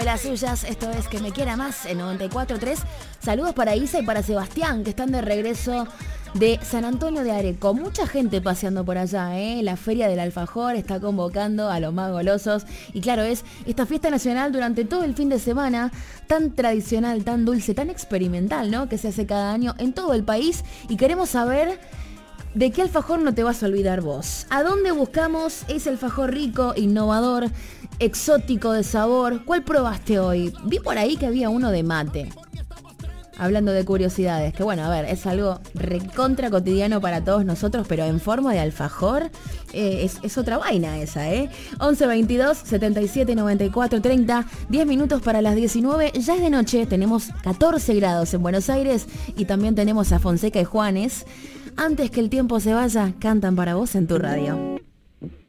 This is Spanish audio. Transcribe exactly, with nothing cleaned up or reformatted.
De las suyas, esto es Que Me Quiera Más en noventa y cuatro punto tres. Saludos para Isa y para Sebastián, que están de regreso de San Antonio de Areco. Mucha gente paseando por allá, ¿eh? La Feria del Alfajor está convocando a los más golosos. Y claro, es esta fiesta nacional durante todo el fin de semana, tan tradicional, tan dulce, tan experimental, ¿no? Que se hace cada año en todo el país. Y queremos saber... ¿de qué alfajor no te vas a olvidar vos? ¿A dónde buscamos ese alfajor rico, innovador, exótico de sabor? ¿Cuál probaste hoy? Vi por ahí que había uno de mate. Hablando de curiosidades, que bueno, a ver, es algo recontra cotidiano para todos nosotros, pero en forma de alfajor, eh, es, es otra vaina esa, ¿eh? once veintidós setenta y siete noventa y cuatro treinta, diez minutos para las diecinueve, ya es de noche, tenemos catorce grados en Buenos Aires y también tenemos a Fonseca y Juanes. Antes que el tiempo se vaya, cantan para vos en tu radio.